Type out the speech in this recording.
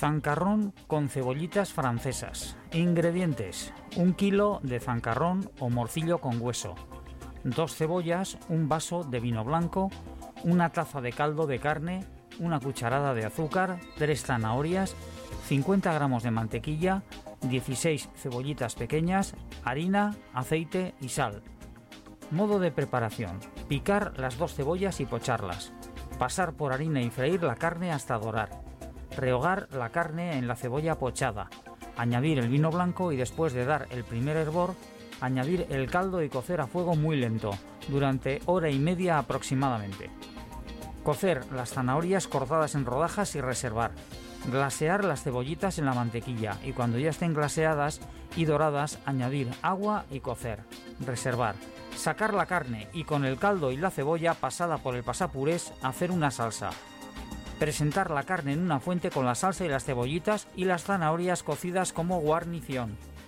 Zancarrón con cebollitas francesas. Ingredientes: 1 kilo de zancarrón o morcillo con hueso, 2 cebollas, un vaso de vino blanco, una taza de caldo de carne, una cucharada de azúcar, 3 zanahorias, 50 gramos de mantequilla, 16 cebollitas pequeñas, harina, aceite y sal. Modo de preparación: picar las 2 cebollas y pocharlas, pasar por harina y freír la carne hasta dorar, rehogar la carne en la cebolla pochada, añadir el vino blanco y después de dar el primer hervor, añadir el caldo y cocer a fuego muy lento, durante hora y media aproximadamente. Cocer las zanahorias cortadas en rodajas y reservar. Glasear las cebollitas en la mantequilla y cuando ya estén glaseadas y doradas, añadir agua y cocer. Reservar. Sacar la carne y con el caldo y la cebolla pasada por el pasapurés hacer una salsa. Presentar la carne en una fuente con la salsa y las cebollitas y las zanahorias cocidas como guarnición.